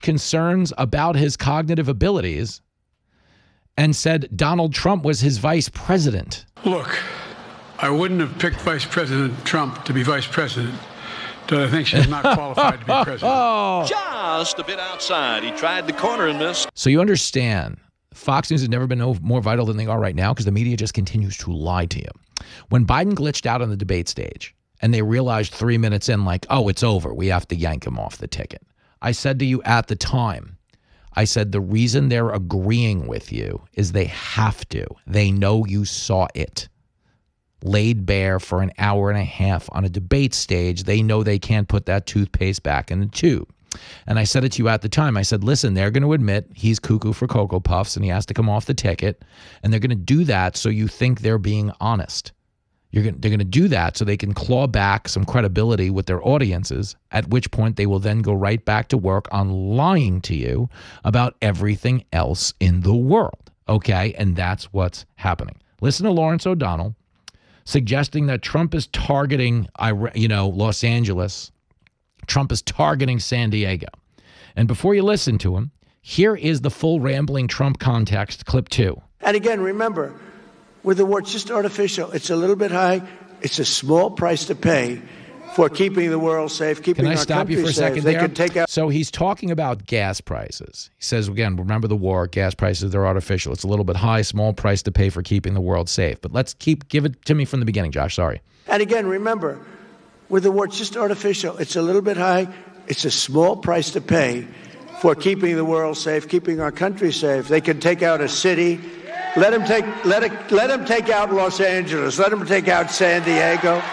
concerns about his cognitive abilities and said Donald Trump was his vice president. Look, I wouldn't have picked Vice President Trump to be vice president, but I think she's not qualified to be president. Just a bit outside. He tried the corner and missed. So you understand, Fox News has never been more vital than they are right now because the media just continues to lie to you. When Biden glitched out on the debate stage and they realized 3 minutes in, like, oh, it's over, we have to yank him off the ticket. I said to you at the time, I said the reason they're agreeing with you is they have to. They know you saw it. Laid bare for an hour and a half on a debate stage. They know they can't put that toothpaste back in the tube. And I said it to you at the time. I said, listen, they're going to admit he's cuckoo for Cocoa Puffs and he has to come off the ticket. And they're going to do that so you think they're being honest. They're going to do that so they can claw back some credibility with their audiences, at which point they will then go right back to work on lying to you about everything else in the world. Okay? And that's what's happening. Listen to Lawrence O'Donnell suggesting that Trump is targeting, Los Angeles. Trump is targeting San Diego. And before you listen to him, here is the full rambling Trump context, clip 2. And again, remember, with the war, it's just artificial. It's a little bit high. It's a small price to pay for keeping the world safe, keeping our country safe. Can I stop you for a second there? Can take out. So he's talking about gas prices. He says, again, remember the war, gas prices, they're artificial. It's a little bit high, small price to pay for keeping the world safe. But let's give it to me from the beginning, Josh. Sorry. And again, remember, with the war, it's just artificial. It's a little bit high. It's a small price to pay for keeping the world safe, keeping our country safe. They can take out a city. Let them take out Los Angeles. Let them take out San Diego.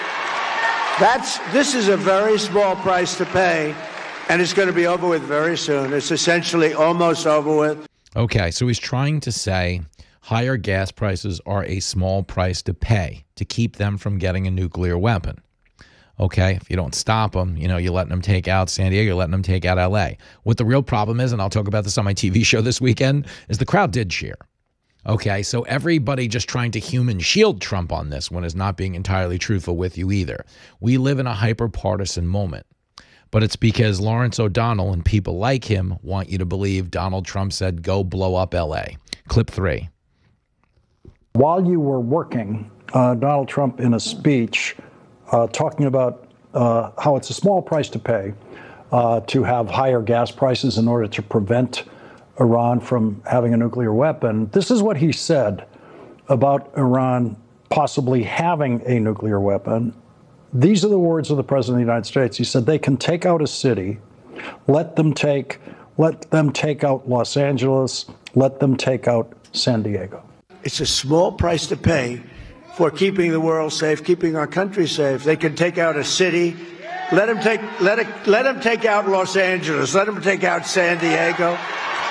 This is a very small price to pay, and it's going to be over with very soon. It's essentially almost over with. Okay, so he's trying to say higher gas prices are a small price to pay to keep them from getting a nuclear weapon. Okay, if you don't stop them, you're letting them take out San Diego, you're letting them take out L.A. What the real problem is, and I'll talk about this on my TV show this weekend, is the crowd did cheer. Okay, so everybody just trying to human shield Trump on this one is not being entirely truthful with you either. We live in a hyper-partisan moment, but it's because Lawrence O'Donnell and people like him want you to believe Donald Trump said, go blow up L.A. Clip 3. While you were working, Donald Trump in a speech talking about how it's a small price to pay to have higher gas prices in order to prevent Iran from having a nuclear weapon. This is what he said about Iran possibly having a nuclear weapon. These are the words of the President of the United States. He said they can take out a city, let them take out Los Angeles, let them take out San Diego. It's a small price to pay for keeping the world safe, keeping our country safe. They can take out a city. Let them take out Los Angeles. Let them take out San Diego.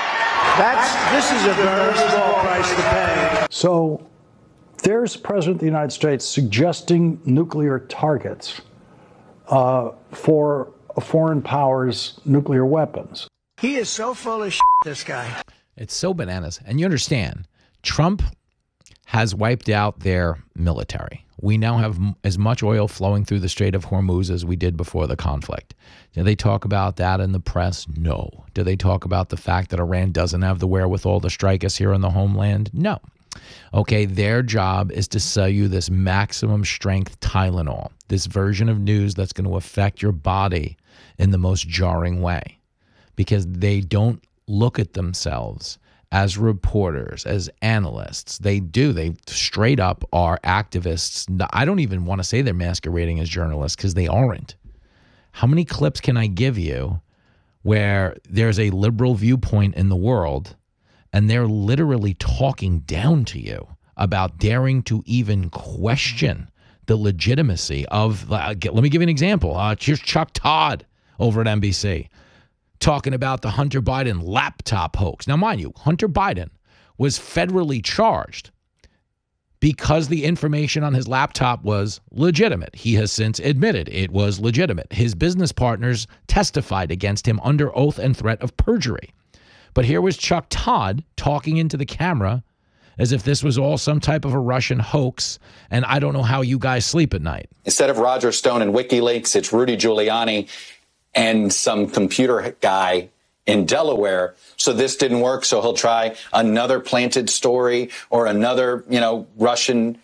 This is a very small price to pay. So there's the President of the United States suggesting nuclear targets for a foreign power's nuclear weapons. He is so full of shit, this guy. It's so bananas. And you understand, Trump has wiped out their military. We now have as much oil flowing through the Strait of Hormuz as we did before the conflict. Do they talk about that in the press? No. Do they talk about the fact that Iran doesn't have the wherewithal to strike us here in the homeland? No. Okay, their job is to sell you this maximum strength Tylenol, this version of news that's going to affect your body in the most jarring way, because they don't look at themselves as reporters, as analysts. They straight up are activists. I don't even want to say they're masquerading as journalists because they aren't. How many clips can I give you where there's a liberal viewpoint in the world and they're literally talking down to you about daring to even question the legitimacy of, let me give you an example. Here's Chuck Todd over at NBC. Talking about the Hunter Biden laptop hoax. Now, mind you, Hunter Biden was federally charged because the information on his laptop was legitimate. He has since admitted it was legitimate. His business partners testified against him under oath and threat of perjury. But here was Chuck Todd talking into the camera as if this was all some type of a Russian hoax, and I don't know how you guys sleep at night. Instead of Roger Stone and WikiLeaks, it's Rudy Giuliani and some computer guy in Delaware. So this didn't work. So he'll try another planted story or another, Russian,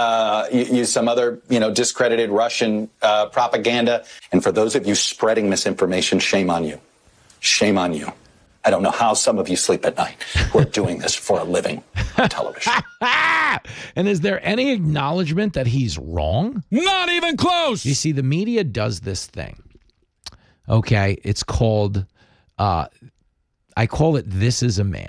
use some other, discredited Russian propaganda. And for those of you spreading misinformation, shame on you. Shame on you. I don't know how some of you sleep at night who are doing this for a living on television. And is there any acknowledgement that he's wrong? Not even close. You see, the media does this thing. Okay, it's called, I call it This Is a Man.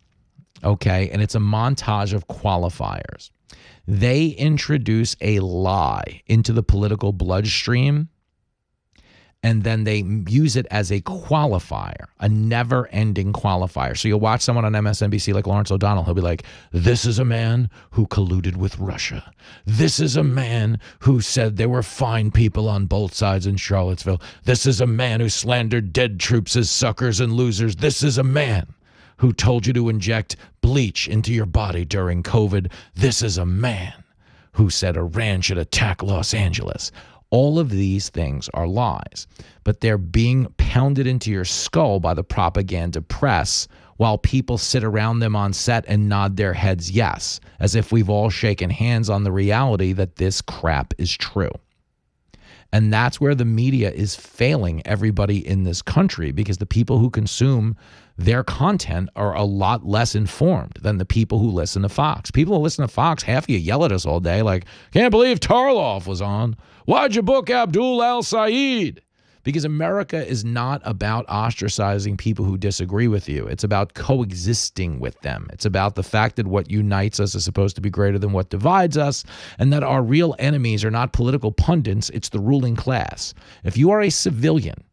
Okay, and it's a montage of qualifiers. They introduce a lie into the political bloodstream, and then they use it as a qualifier, a never-ending qualifier. So you'll watch someone on MSNBC like Lawrence O'Donnell. He'll be like, this is a man who colluded with Russia. This is a man who said there were fine people on both sides in Charlottesville. This is a man who slandered dead troops as suckers and losers. This is a man who told you to inject bleach into your body during COVID. This is a man who said Iran should attack Los Angeles. All of these things are lies, but they're being pounded into your skull by the propaganda press while people sit around them on set and nod their heads yes, as if we've all shaken hands on the reality that this crap is true. And that's where the media is failing everybody in this country, because the people who consume their content are a lot less informed than the people who listen to Fox. People who listen to Fox, half of you yell at us all day like, can't believe Tarloff was on. Why'd you book Abdul al-Sayed? Because America is not about ostracizing people who disagree with you. It's about coexisting with them. It's about the fact that what unites us is supposed to be greater than what divides us, and that our real enemies are not political pundits, it's the ruling class. If you are a civilian,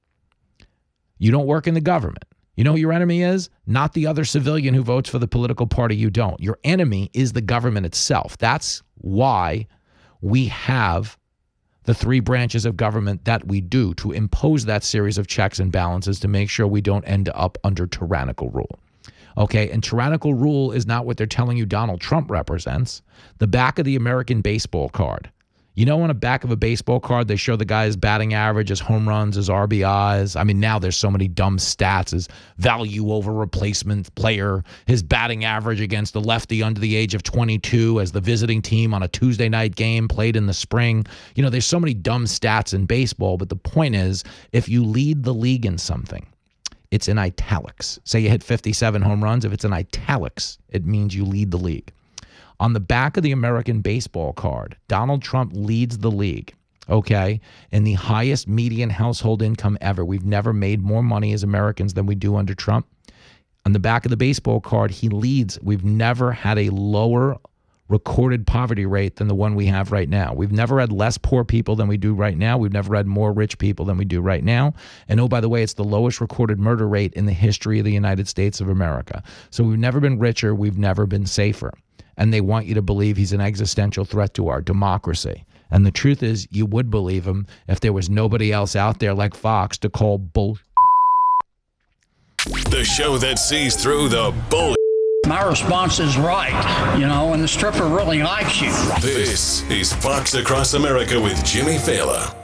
you don't work in the government, you know who your enemy is? Not the other civilian who votes for the political party you don't. Your enemy is the government itself. That's why we have the three branches of government that we do, to impose that series of checks and balances to make sure we don't end up under tyrannical rule. Okay, and tyrannical rule is not what they're telling you Donald Trump represents. The back of the American baseball card. You know, on the back of a baseball card, they show the guy's batting average, his home runs, his RBIs. I mean, now there's so many dumb stats, his value over replacement player, his batting average against the lefty under the age of 22 as the visiting team on a Tuesday night game played in the spring. You know, there's so many dumb stats in baseball, but the point is, if you lead the league in something, it's in italics. Say you hit 57 home runs. If it's in italics, it means you lead the league. On the back of the American baseball card, Donald Trump leads the league, okay, in the highest median household income ever. We've never made more money as Americans than we do under Trump. On the back of the baseball card, he leads. We've never had a lower recorded poverty rate than the one we have right now. We've never had less poor people than we do right now. We've never had more rich people than we do right now. And oh, by the way, it's the lowest recorded murder rate in the history of the United States of America. So we've never been richer. We've never been safer. And they want you to believe he's an existential threat to our democracy. And the truth is, you would believe him if there was nobody else out there like Fox to call bull. The show that sees through the bull. My response is right, and the stripper really likes you. This is Fox Across America with Jimmy Fallon.